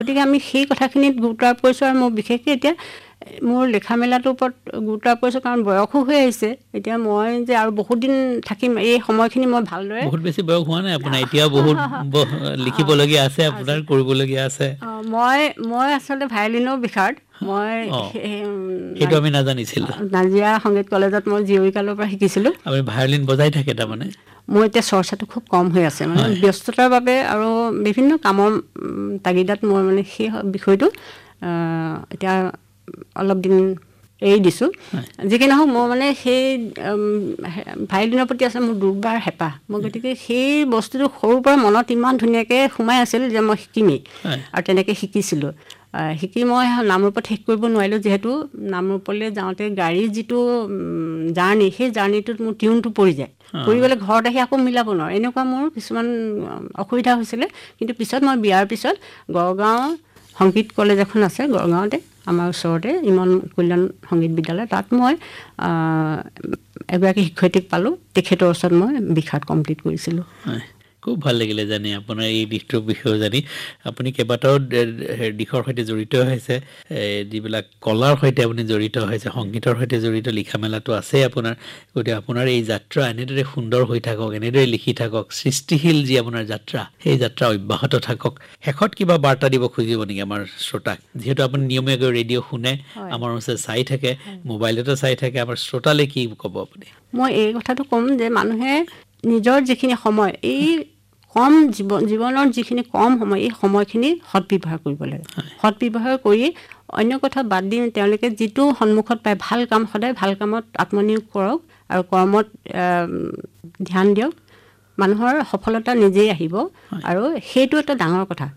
গতিকে আমি সেই কথাখিনিত গুৰুত্ব আৰোপ কৰিছোঁ আৰু মই বিশেষকৈ এতিয়া মোৰ লিখা মেলাটোৰ ওপৰত গুৰুত্ব আৰোপ কৰিছোঁ কাৰণ বয়সো হৈ আহিছে এতিয়া মই যে আৰু বহুত দিন থাকিম এই সময়খিনি মই ভালদৰে বহুত বেছি বয়স হোৱা নাই আপোনাৰ এতিয়া বহুত লিখিবলগীয়া আছে আপোনাৰ কৰিবলগীয়া আছে মই আচলতে ভায়লিনৰ বিষয়ত মই সেইটো আমি নাজানিছিলোঁ নাজিৰা সংগীত কলেজত মই জীয়ৰীকালৰ পৰা শিকিছিলোঁ আপুনি ভায়লিন বজাই থাকে তাৰমানে মোৰ এতিয়া চৰ্চাটো খুব কম হৈ আছে মানে ব্যস্ততাৰ বাবে আৰু বিভিন্ন কামৰ তাগিদাত মই মানে সেই বিষয়টো এতিয়া অলপ দিন এৰি দিছোঁ যিকি নহওক মই মানে সেই ভায়লিনৰ প্ৰতি আছে মোৰ দুৰ্বাৰ হেঁপাহ মই গতিকে সেই বস্তুটো সৰুৰ পৰা মনত ইমান ধুনীয়াকৈ সোমাই আছিল যে মই শিকিমেই আৰু তেনেকৈ শিকিছিলোঁ শিকি মই নামৰূপত শেষ কৰিব নোৱাৰিলোঁ যিহেতু নামৰূপলৈ যাওঁতে গাড়ীৰ যিটো জাৰ্ণি সেই জাৰ্ণিটোত মোৰ টিউনটো পৰি যায় পৰি গ'লে ঘৰত আহি আকৌ মিলাব নোৱাৰোঁ এনেকুৱা মোৰ কিছুমান অসুবিধা হৈছিলে কিন্তু পিছত মই বিয়াৰ পিছত গড়গাঁও সংগীত কলেজ এখন আছে গড়গাঁৱতে আমাৰ ওচৰতে ইমন কল্যাণ সংগীত বিদ্যালয় তাত মই এগৰাকী শিক্ষয়িত্ৰীক পালোঁ তেখেতৰ ওচৰত মই বিষাদ কমপ্লিট কৰিছিলোঁ খুব ভাল লাগিলে জানি আপোনাৰ এই দিশটোৰ বিষয়ে জানি আপুনি কেইবাটাও দিশৰ সৈতে জড়িত হৈছে যিবিলাক কলাৰ সৈতে আপুনি জড়িত হৈছে সংগীতৰ সৈতে জড়িত লিখা মেলাটো আছে আপোনাৰ গতিকে আপোনাৰ এই যাত্ৰা এনেদৰে সুন্দৰ হৈ থাকক এনেদৰে লিখি থাকক সৃষ্টিশীল যি আপোনাৰ যাত্ৰা সেই যাত্ৰা অব্যাহত থাকক শেষত কিবা বাৰ্তা দিব খুজিব নেকি আমাৰ শ্ৰোতাক যিহেতু আপুনি নিয়মীয়াকৈ ৰেডিঅ' শুনে আমাৰ ওচৰত চাই থাকে মোবাইলতো চাই থাকে আমাৰ শ্ৰোতালৈ কি ক'ব আপুনি মই এই কথাটো ক'ম যে মানুহে নিজৰ যিখিনি সময় এই কম জীৱনৰ যিখিনি কম সময় এই সময়খিনি সৎব্যৱহাৰ কৰিব লাগে সৎব্যৱহাৰ কৰি অন্য কথা বাদ দি তেওঁলোকে যিটো সন্মুখত পায় ভাল কাম সদায় ভাল কামত আত্মনিয়োগ কৰক আৰু কৰ্মত ধ্যান দিয়ক মানুহৰ সফলতা নিজেই আহিব আৰু সেইটো এটা ডাঙৰ কথা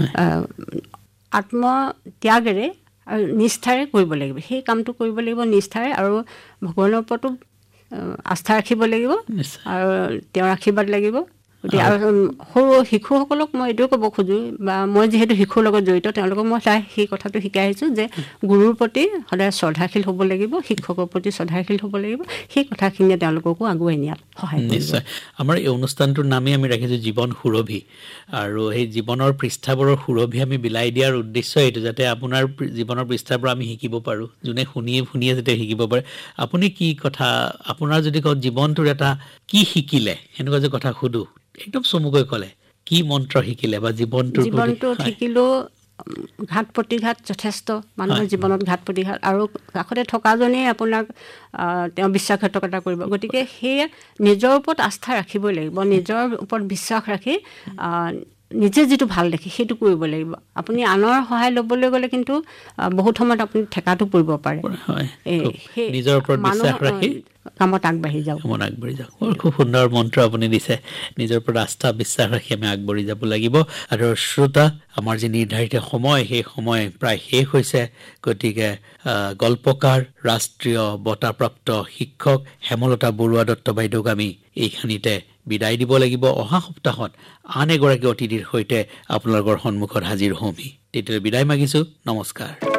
আত্মত্যাগেৰে আৰু নিষ্ঠাৰে কৰিব লাগিব সেই কামটো কৰিব লাগিব নিষ্ঠাৰে আৰু ভগৱানৰ ওপৰতো আস্থা ৰাখিব লাগিব আৰু তেওঁৰ আশীৰ্বাদ লাগিব গতিকে আৰু সৰু শিশুসকলক মই এইটোও ক'ব খোজোঁ বা মই যিহেতু শিশুৰ লগত জড়িত তেওঁলোকক মই সেই কথাটো শিকাই আহিছোঁ যে গুৰুৰ প্ৰতি সদায় শ্ৰদ্ধাশীল হ'ব লাগিব শিক্ষকৰ প্ৰতি শ্ৰদ্ধাশীল হ'ব লাগিব সেই কথাখিনিয়ে তেওঁলোককো আগুৱাই নিয়াত সহায় কৰিব নিশ্চয় আমাৰ এই অনুষ্ঠানটোৰ নামেই আমি ৰাখিছোঁ জীৱন সুৰভি আৰু সেই জীৱনৰ পৃষ্ঠাবোৰৰ সুৰভি আমি বিলাই দিয়াৰ উদ্দেশ্য এইটো যাতে আপোনাৰ জীৱনৰ পৃষ্ঠাৰ পৰা আমি শিকিব পাৰোঁ যোনে শুনিয়ে যাতে শিকিব পাৰে আপুনি কি কথা আপোনাৰ যদি কওঁ জীৱনটোৰ এটা কি শিকিলে সেনেকুৱা যে কথা সুধো একদম চমুকৈ ক'লে কি মন্ত্ৰ শিকিলে বা জীৱনটোত শিকিলোঁ ঘাট প্ৰতিঘাত যথেষ্ট মানুহৰ জীৱনত ঘাট প্ৰতিঘাত আৰু কাষতে থকাজনেই আপোনাক তেওঁ বিশ্বাসঘাতকতা কৰিব গতিকে সেয়ে নিজৰ ওপৰত আস্থা ৰাখিবই লাগিব নিজৰ ওপৰত বিশ্বাস ৰাখি নিজে যিটো ভাল দেখে সেইটো কৰিব লাগিব আপুনি আনৰ সহায় ল'বলৈ গ'লে কিন্তু বহুত সময়ত আপুনি ঠেকাটো পৰিব পাৰে নিজৰ ওপৰত বিশ্বাস ৰাখি কামত আগবাঢ়ি যাওক খুব সুন্দৰ মন্ত্ৰ আপুনি দিছে নিজৰ ওপৰত আস্থা বিশ্বাস ৰাখি আমি আগবাঢ়ি যাব লাগিব আৰু শ্ৰোতা আমাৰ যি নিৰ্ধাৰিত সময় সেই সময় প্ৰায় শেষ হৈছে গতিকে গল্পকাৰ ৰাষ্ট্ৰীয় বঁটাপ্ৰাপ্ত শিক্ষক হেমলতা বৰুৱা দত্ত বাইদেউক আমি এইখিনিতে বিদায় দিব লাগিব অহা সপ্তাহত আন এগৰাকী অতিথিৰ সৈতে আপোনালোকৰ সন্মুখত হাজিৰ হ'মহি তেতিয়ালৈ বিদায় মাগিছোঁ নমস্কাৰ